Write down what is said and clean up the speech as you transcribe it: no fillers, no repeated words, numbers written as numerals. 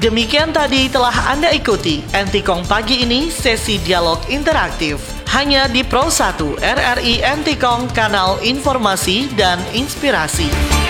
Demikian tadi telah Anda ikuti Antikong pagi ini sesi dialog interaktif hanya di Pro 1 RRI Antikong, kanal informasi dan inspirasi.